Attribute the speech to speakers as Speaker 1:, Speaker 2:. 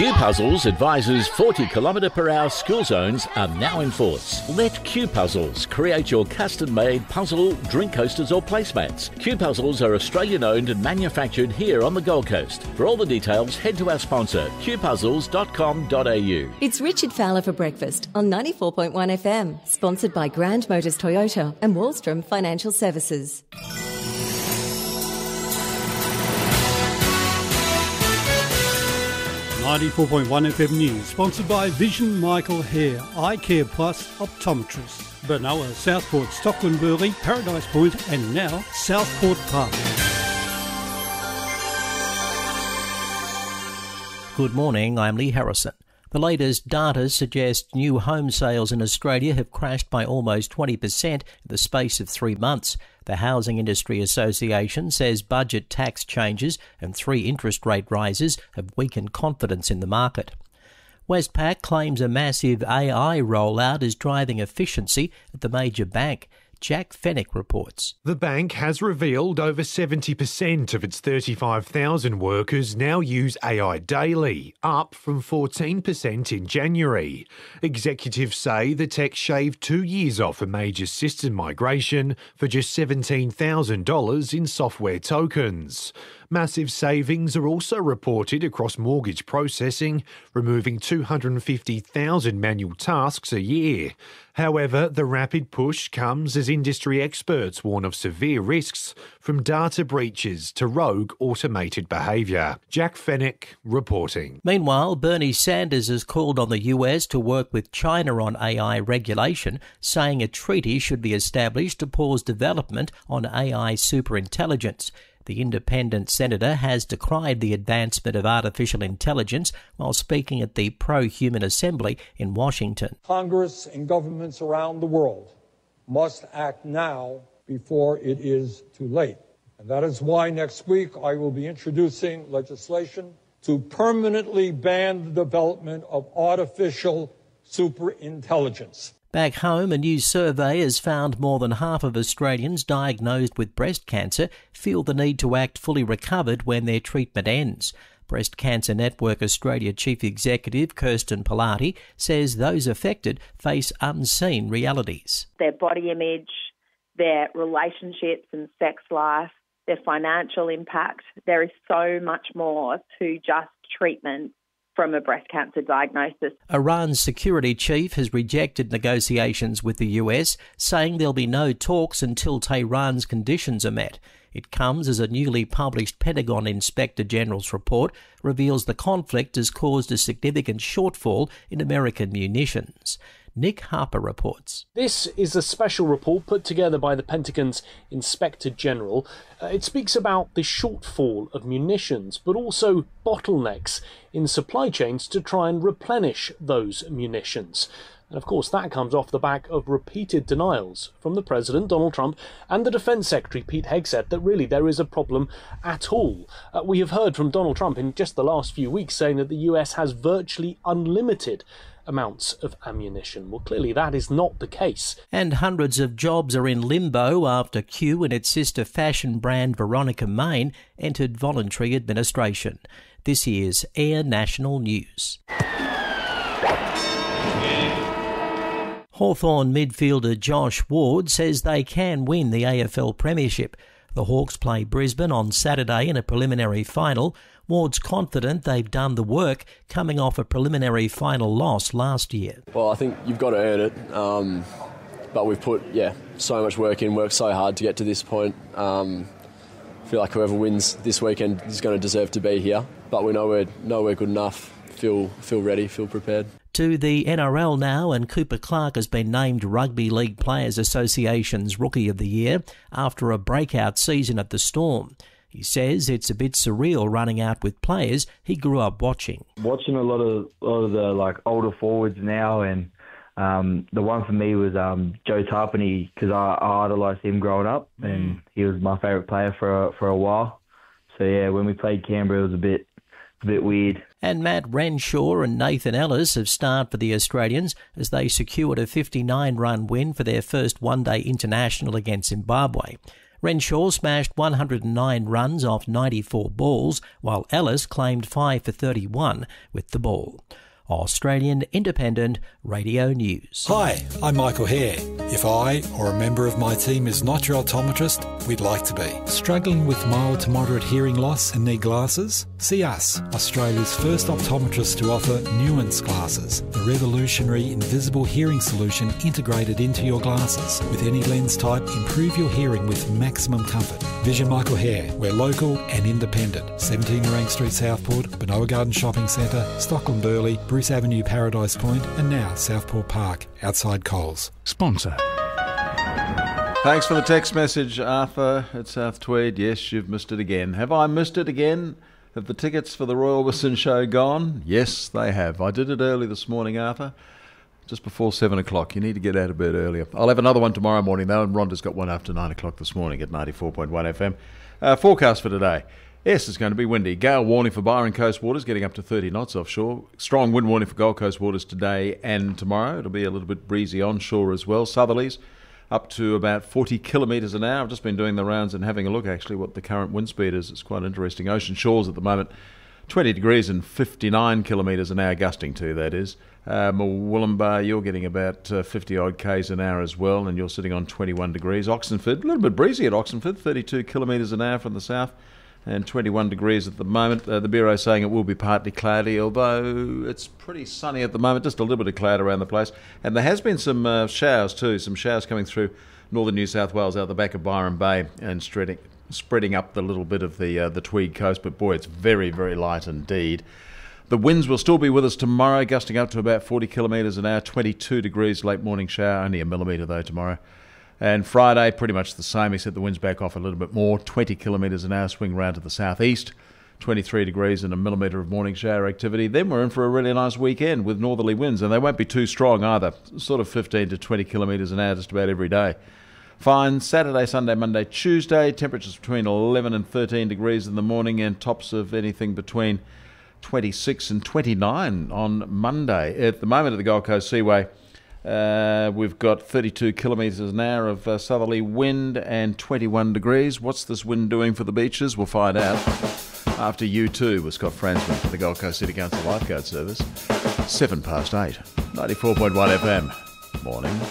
Speaker 1: Q Puzzles advises 40 km/h school zones are now in force. Let Q Puzzles create your custom-made puzzle, drink coasters or placemats. Q Puzzles are Australian-owned and manufactured here on the Gold Coast. For all the details, head to our sponsor, qpuzzles.com.au.
Speaker 2: It's Richard Fowler for breakfast on 94.1 FM, sponsored by Grand Motors Toyota and Wallstrom Financial Services.
Speaker 3: .1 FM News, sponsored by Vision Michael Hare, Eye Care Plus Optometrist, Benoa, Southport, Stockland, Burleigh, Paradise Point and now Southport Park.
Speaker 4: Good morning, I'm Lee Harrison. The latest data suggests new home sales in Australia have crashed by almost 20% in the space of 3 months. The Housing Industry Association says budget tax changes and 3 interest rate rises have weakened confidence in the market. Westpac claims a massive AI rollout is driving efficiency at the major bank. Jack Fennick reports.
Speaker 5: The bank has revealed over 70% of its 35,000 workers now use AI daily, up from 14% in January. Executives say the tech shaved 2 years off a major system migration for just $17,000 in software tokens. Massive savings are also reported across mortgage processing, removing 250,000 manual tasks a year. However, the rapid push comes as industry experts warn of severe risks from data breaches to rogue automated behaviour. Jack Fennick reporting.
Speaker 4: Meanwhile, Bernie Sanders has called on the US to work with China on AI regulation, saying a treaty should be established to pause development on AI superintelligence. The independent senator has decried the advancement of artificial intelligence while speaking at the Pro-Human Assembly in Washington.
Speaker 6: Congress and governments around the world must act now before it is too late. And that is why next week I will be introducing legislation to permanently ban the development of artificial superintelligence.
Speaker 4: Back home, a new survey has found more than half of Australians diagnosed with breast cancer feel the need to act fully recovered when their treatment ends. Breast Cancer Network Australia Chief Executive Kirsten Pilati says those affected face unseen realities.
Speaker 7: Their body image, their relationships and sex life, their financial impact. There is so much more to just treatment from a breast cancer diagnosis.
Speaker 4: Iran's security chief has rejected negotiations with the US, saying there'll be no talks until Tehran's conditions are met. It comes as a newly published Pentagon Inspector General's report reveals the conflict has caused a significant shortfall in American munitions. Nick Harper reports.
Speaker 8: This is a special report put together by the Pentagon's Inspector General. It speaks about the shortfall of munitions, but also bottlenecks in supply chains to try and replenish those munitions. And of course, that comes off the back of repeated denials from the President, Donald Trump, and the Defence Secretary, Pete Hegseth, that really there is a problem at all. We have heard from Donald Trump in just the last few weeks saying that the US has virtually unlimited amounts of ammunition. Well, clearly that is not the case.
Speaker 4: And hundreds of jobs are in limbo after Q and its sister fashion brand Veronica Main entered voluntary administration. This year's Air National News. Hawthorn midfielder Josh Ward says they can win the AFL Premiership. The Hawks play Brisbane on Saturday in a preliminary final. Ward's confident they've done the work, coming off a preliminary final loss last year.
Speaker 9: Well, I think you've got to earn it, but we've put so much work in, worked so hard to get to this point. I feel like whoever wins this weekend is going to deserve to be here, but we know we're good enough. Feel ready, feel prepared.
Speaker 4: To the NRL now, and Cooper Clark has been named Rugby League Players Association's Rookie of the Year after a breakout season at the Storm. He says it's a bit surreal running out with players he grew up watching.
Speaker 10: Watching a lot of the older forwards now, and the one for me was Joe Tarpany, because I idolised him growing up, and he was my favourite player for a while. So yeah, when we played Canberra, it was a bit weird.
Speaker 4: And Matt Renshaw and Nathan Ellis have starred for the Australians as they secured a 59-run win for their first one-day international against Zimbabwe. Renshaw smashed 109 runs off 94 balls, while Ellis claimed 5 for 31 with the ball. Australian Independent Radio News.
Speaker 11: Hi, I'm Michael Hare. If I or a member of my team is not your optometrist, we'd like to be. Struggling with mild to moderate hearing loss and need glasses? See us, Australia's first optometrist to offer Nuance glasses, the revolutionary invisible hearing solution integrated into your glasses. With any lens type, improve your hearing with maximum comfort. Vision Michael Hare. We're local and independent. 17 Rank Street, Southport, Benoa Garden Shopping Centre, Stockland Burleigh, Bruce Avenue, Paradise Point, and now Southport Park, outside Coles.
Speaker 12: Sponsor. Thanks for the text message, Arthur at South Tweed. Yes, you've missed it again. Have I missed it again? Have the tickets for the Royal Orbison show gone? Yes, they have. I did it early this morning, Arthur, just before 7 o'clock. You need to get out of bed earlier. I'll have another one tomorrow morning, though, and Rhonda's got one after 9 o'clock this morning at 94.1 FM. Forecast for today. Yes, it's going to be windy. Gale warning for Byron Coast waters, getting up to 30 knots offshore. Strong wind warning for Gold Coast waters today and tomorrow. It'll be a little bit breezy onshore as well. Southerlies up to about 40 kilometres an hour. I've just been doing the rounds and having a look, actually, what the current wind speed is. It's quite interesting. Ocean shores at the moment, 20 degrees and 59 kilometres an hour, gusting to, that is. Wollumbar, you're getting about 50-odd k's an hour as well, and you're sitting on 21 degrees. Oxenford, a little bit breezy at Oxenford, 32 kilometres an hour from the south, and 21 degrees at the moment. The Bureau saying it will be partly cloudy, although it's pretty sunny at the moment, just a little bit of cloud around the place. And there has been some showers too, some showers coming through northern New South Wales out the back of Byron Bay and spreading up the little bit of the Tweed coast. But boy, it's very, very light indeed. The winds will still be with us tomorrow, gusting up to about 40 kilometres an hour, 22 degrees, late morning shower, only a millimetre though tomorrow. And Friday, pretty much the same, except the winds back off a little bit more. 20 kilometres an hour, swing round to the southeast. 23 degrees and a millimetre of morning shower activity. Then we're in for a really nice weekend with northerly winds, and they won't be too strong either. Sort of 15 to 20 kilometres an hour just about every day. Fine Saturday, Sunday, Monday, Tuesday. Temperatures between 11 and 13 degrees in the morning, and tops of anything between 26 and 29 on Monday. At the moment at the Gold Coast Seaway, we've got 32 kilometres an hour of southerly wind and 21 degrees. What's this wind doing for the beaches? We'll find out after U2 with Scott Fransman for the Gold Coast City Council Lifeguard Service. 8:07. 94.1 FM. Morning.